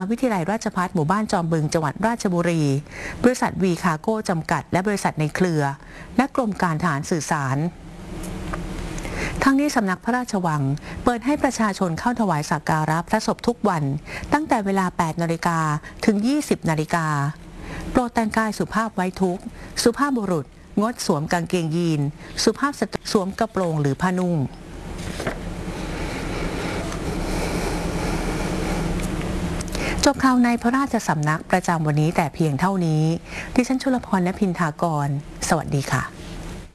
วิทยาลัยราชภัฏหมู่บ้านจอมบึงจังหวัดราชบุรีบริษัทวีคาร์โก้จำกัดและบริษัทในเครือและกรมการทหารสื่อสารทั้งนี้สำนักพระราชวังเปิดให้ประชาชนเข้าถวายสักการะพระศพทุกวันตั้งแต่เวลา 8 นาฬิกาถึง 20 นาฬิกาโปรดแต่งกายสุภาพไว้ทุกข์สุภาพบุรุษงดสวมกางเกงยีนสุภาพสตรีสวมกระโปรงหรือผ้านุ่งจบข่าวในพระราชสำนักประจำวันนี้แต่เพียงเท่านี้ดิฉันชลพร ณ พินทากรสวัสดีค่ะ